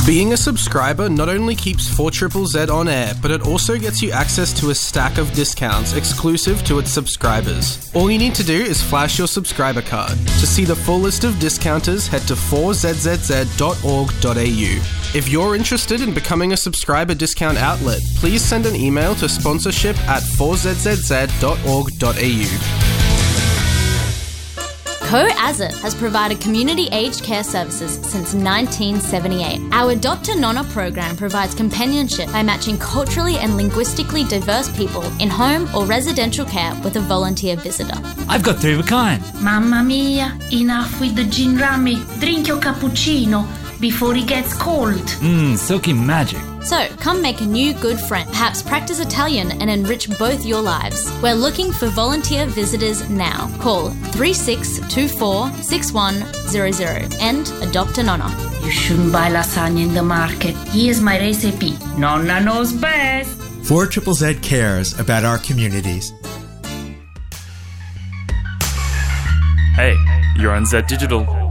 Being a subscriber not only keeps 4ZZZ on air, but it also gets you access to a stack of discounts exclusive to its subscribers. All you need to do is flash your subscriber card. To see the full list of discounters, head to 4zzz.org.au. If you're interested in becoming a subscriber discount outlet, please send an email to sponsorship@4zzz.org.au. Co-ASIT has provided community aged care services since 1978. Our Adopt a Nonna program provides companionship by matching culturally and linguistically diverse people in home or residential care with a volunteer visitor. I've got three of a kind. Mamma mia, enough with the gin rummy. Drink your cappuccino before it gets cold. Silky magic. So, come make a new good friend. Perhaps practice Italian and enrich both your lives. We're looking for volunteer visitors now. Call 3624-6100 and adopt a nonna. You shouldn't buy lasagna in the market. Here's my recipe. Nonna knows best. 4ZZZ cares about our communities. Hey, you're on Z Digital.